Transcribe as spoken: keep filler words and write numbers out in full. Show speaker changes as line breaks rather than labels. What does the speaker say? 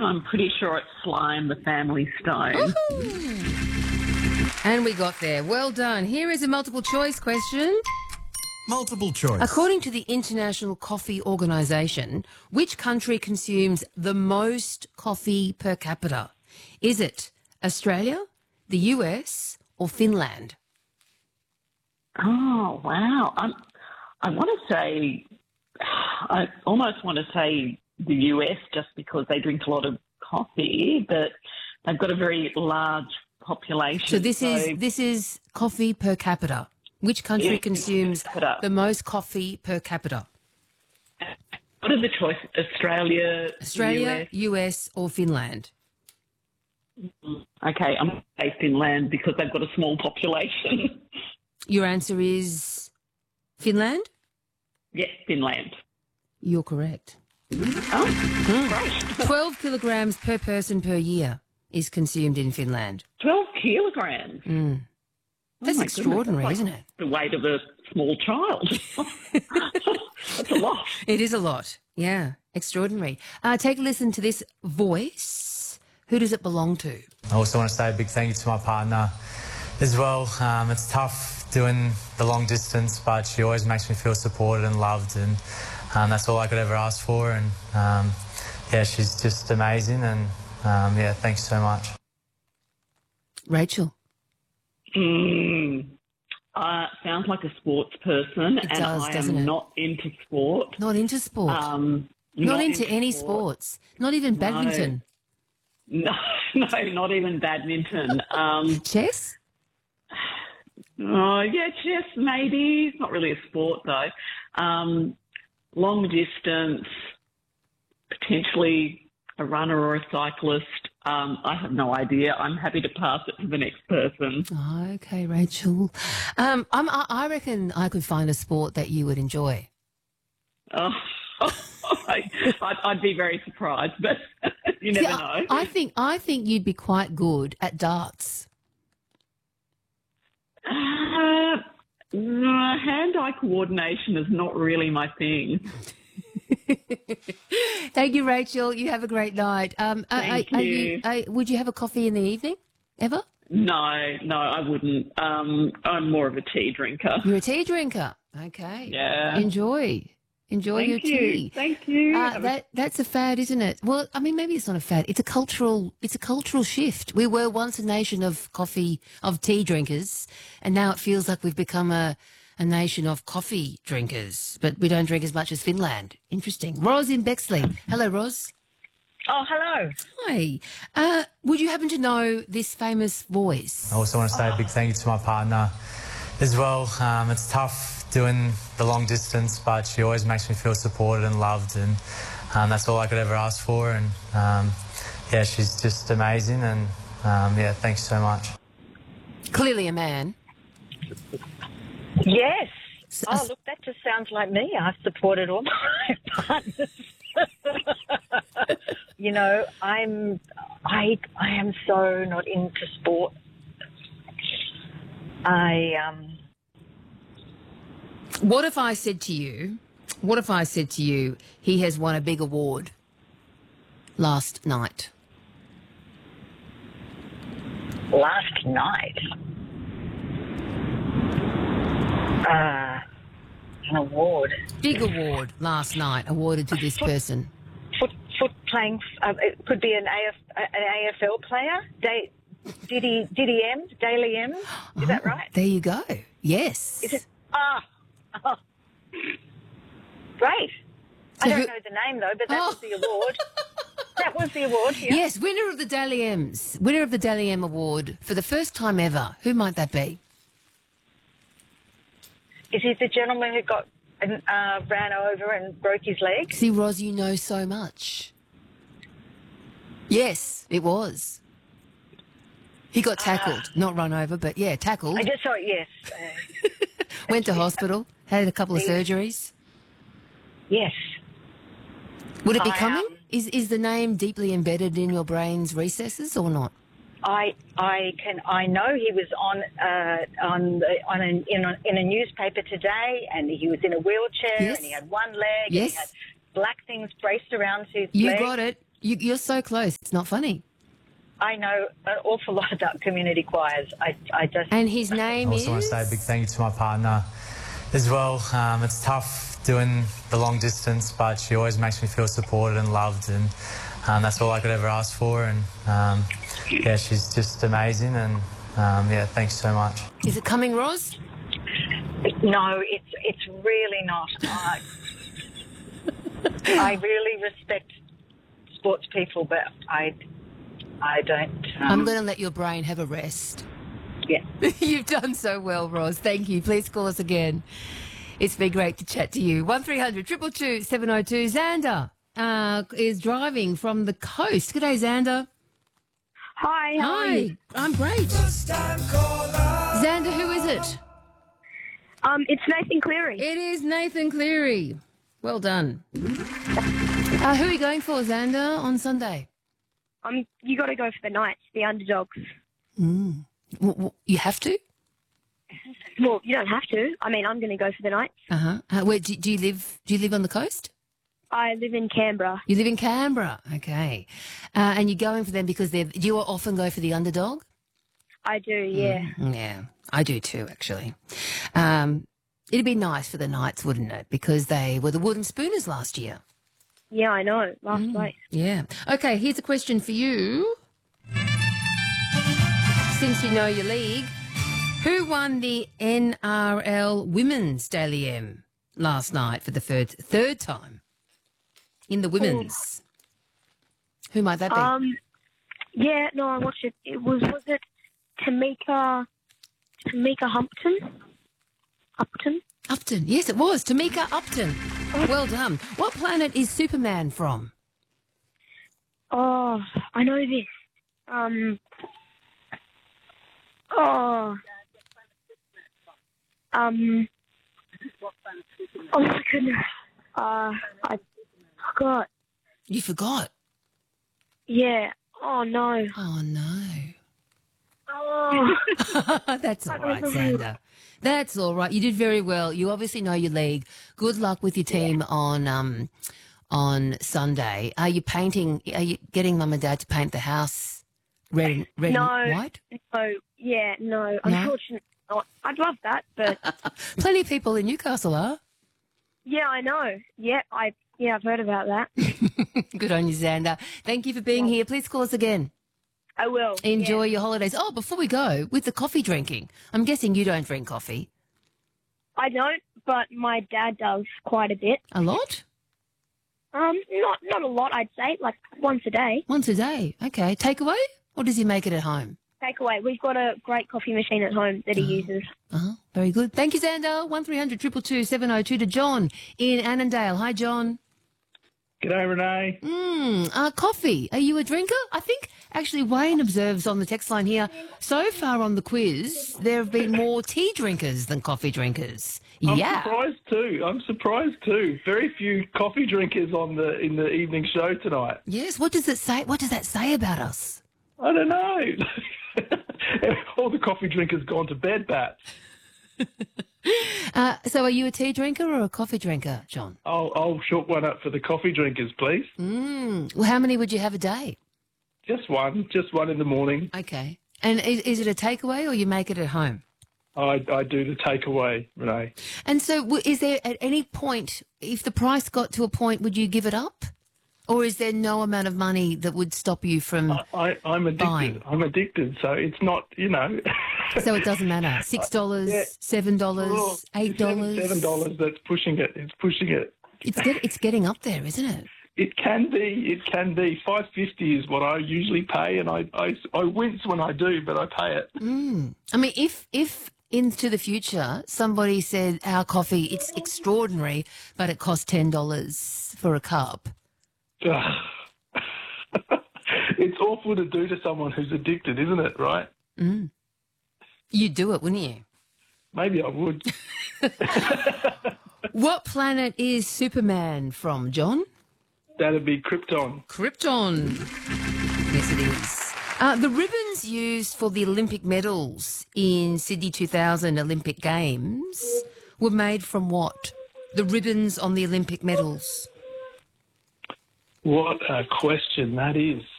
I'm pretty sure it's slime, the family stone.
And we got there. Well done. Here is a multiple choice question.
Multiple choice.
According to the International Coffee Organisation, which country consumes the most coffee per capita? Is it Australia, the U S or Finland?
Oh, wow. I'm, I want to say, I almost want to say the U S just because they drink a lot of coffee, but they've got a very large population.
So this
so
is this is coffee per capita. Which country
Yeah,
consumes
per capita.
the most coffee per capita?
What are the choices? Australia,
Australia,
U S?
U S or Finland?
Okay, I'm going to say Finland because they've got a small population.
Your answer is Finland?
Yes, Finland.
You're correct.
Oh, great.
twelve kilograms per person per year is consumed in Finland.
twelve kilograms.
Mm.
Oh
That's
my
extraordinary,
goodness, that's
isn't
like
it?
the weight of a small child. That's a lot.
It is a lot. Yeah, extraordinary. Uh, take a listen to this voice. Who does it belong to?
I also want to say a big thank you to my partner as well. Um, it's tough doing the long distance, but she always makes me feel supported and loved, and um, that's all I could ever ask for. And um, yeah, she's just amazing, and um, yeah, thanks so much.
Rachel.
Mm. Uh, sounds like a sports person,
It
and
does,
I
doesn't
am
it?
not into sport.
Not into sport.
Um,
not, into, any
sport.
sports. Not even badminton.
No, no, not even badminton. Um,
Chess?
oh, yeah, chess maybe. It's not really a sport though. Um, long distance, potentially a runner or a cyclist. Um, I have no idea. I'm happy to pass it to the next person.
Okay, Rachel. Um, I'm, I, I reckon I could find a sport that you would enjoy.
Oh, I, I'd, I'd be very surprised, but you never
See,
know.
I, I think I think you'd be quite good at darts.
Uh, no, hand-eye coordination is not really my thing.
Thank you, Rachel. You have a great night. Um, are-
Thank
are, are
you.
are- would you have a coffee in the evening? Ever?
No, no, I wouldn't. Um, I'm more of a tea drinker.
You're a tea drinker. Okay.
Yeah.
Enjoy. Enjoy
Thank
your
you.
tea.
Thank you.
Uh,
Have a-
that that's a fad, isn't it? Well, I mean, maybe it's not a fad. It's a cultural. It's a cultural shift. We were once a nation of coffee, of tea drinkers, and now it feels like we've become a a nation of coffee drinkers. But we don't drink as much as Finland. Interesting. Ros in Bexley. Hello, Ros.
Oh, hello.
Hi. Uh, would you happen to know this famous voice?
I also want to say a big thank you to my partner as well. Um, it's tough doing the long distance, but she always makes me feel supported and loved, and um, that's all I could ever ask for. And um, yeah, she's just amazing, and um, yeah, thanks so much.
Clearly a man.
Yes.
S-
Oh, look, that just sounds like me. I've supported all my partners. You know, I'm, I, I am so not into sport. I, um,
What if I said to you, what if I said to you, he has won a big award last night?
last night, uh, an award.
Big award last night awarded to this person.
Foot, foot playing, uh, it could be an A F, an A F L player. Day, Diddy, Diddy M, Daily M. Is that
Oh,
right?
There you go. Yes.
Is it? Ah, oh. Great. I
So
don't
who-
know the name though, but that
Oh.
was the award. That was the award. Yeah.
Yes, winner of the Daily M's. Winner of the Daily M award for the first time ever. Who might that be?
Is he the gentleman who got uh, ran over and broke his leg?
See, Ros, you know so much. Yes, it was. He got tackled, not run over, but yeah, tackled.
I just saw it. Yes. Uh,
Went to hospital, had a couple of surgeries.
yes.
Would it be
I,
coming?
um,
Is is the name deeply embedded in your brain's recesses or not?
I I can I know he was on uh, on the, on an, in a, in a newspaper today, and he was in a wheelchair,
Yes.
and he had one leg, and
Yes.
he had black things braced around his
You
leg.
got it. You, you're so close. It's not funny.
I know an awful lot about community choirs. I, I just...
And his
I
name
also
is...
want to say a big thank you to my partner as well. Um, it's tough doing the long distance, but she always makes me feel supported and loved, and um, that's all I could ever ask for. And um, yeah, she's just amazing, and um, yeah, thanks so much.
Is it coming, Roz?
No, it's it's really not. I, I really respect sports people, but I, I don't... Um,
I'm going to let your brain have a rest.
Yeah.
You've done so well, Roz. Thank you. Please call us again. It's been great to chat to you. one three hundred two two two seven oh two. Xander uh, is driving from the coast. Good day, Xander.
Hi, how are
Hi.
you?
I'm great. Xander, who is it?
Um, it's Nathan Cleary.
It is Nathan Cleary. Well done. Uh, who are you going for, Xander, on Sunday?
Um, you got to go for the Knights, the underdogs.
Mm. W- w- you have to?
Well, you don't have to. I mean, I'm going to go for the Knights.
Uh-huh. Uh, where do, do you live? Do you live on the coast?
I live in Canberra.
You live in Canberra. Okay. Uh, and you're going for them because they're... Do you often go for the underdog?
I do, yeah.
Mm, yeah, I do too, actually. Um, it'd be nice for the Knights, wouldn't it? Because they were the Wooden Spooners last year.
Yeah, I know. Last place.
Yeah. Okay, here's a question for you. Since you know your league, who won the N R L Women's Daily M last night for the third third time in the women's? Who might that be?
Um, yeah, no, I watched it. It was, was it Tamika, Tamika Humpton? Upton?
Upton. Yes, it was. Tamika Upton. Well done. What planet is Superman from?
Oh, I know this. Um, oh, um, oh my goodness. Uh, I forgot.
You forgot.
Yeah. Oh, no.
Oh, no.
Oh,
That's all right, Xander. That's all right. You did very well. You obviously know your league. Good luck with your team on um on Sunday. Are you painting? Are you getting mum and dad to paint the house red and red
No.
and white?
no. Yeah, no. Unfortunately not. I'd love that, but
Plenty of people in Newcastle are.
yeah, I know. Yeah, I yeah, I've heard about that.
Good on you, Xander. Thank you for being here. Please call us again.
I will.
Enjoy
yeah.
your holidays. Oh, before we go, with the coffee drinking, I'm guessing you don't drink coffee.
I don't, but my dad does quite a bit.
A lot?
Um, not not a lot, I'd say, like once a day.
Once a day. Okay. Takeaway? Or does he make it at home?
Takeaway. We've got a great coffee machine at home that he uses.
Uh-huh. Very good. Thank you, Xander. one three hundred two two two seven oh two to John in Annandale. Hi, John.
G'day, Renee.
Mm, uh, coffee. Are you a drinker? I think, actually, Wayne observes on the text line here, so far on the quiz, there have been more tea drinkers than coffee drinkers.
I'm
yeah.
surprised too. I'm surprised too. Very few coffee drinkers on the in the evening show tonight.
Yes. What does it say? What does that say about us?
I don't know. All the coffee drinkers gone to bed, Pat.
Uh, so are you a tea drinker or a coffee drinker, John?
I'll I'll short one up for the coffee drinkers, please.
Mm. Well, how many would you have a day?
Just one. Just one in the morning.
Okay. And is, is it a takeaway or you make it at home?
I I do the takeaway, Renee.
And so w- is there at any point, if the price got to a point, would you give it up? Or is there no amount of money that would stop you from...
I, I I'm addicted.
Fine.
I'm addicted. So it's not, you know.
So it doesn't matter. six dollars,
Yeah.
seven dollars,
Oh,
eight dollars?
Seven dollars. That's pushing it. It's pushing it.
It's, get, it's getting up there, isn't it?
It can be. It can be. Five fifty is what I usually pay, and I, I, I wince when I do, but I pay it.
Mm. I mean, if if into the future somebody said our coffee, it's extraordinary, but it costs ten dollars for a cup.
It's awful to do to someone who's addicted, isn't it? Right?
Mm. You'd do it, wouldn't you?
Maybe I would.
What planet is Superman from, John?
That'd be Krypton.
Krypton. Yes, it is. Uh, the ribbons used for the Olympic medals in Sydney two thousand Olympic Games were made from what? The ribbons on the Olympic medals.
What a question that is.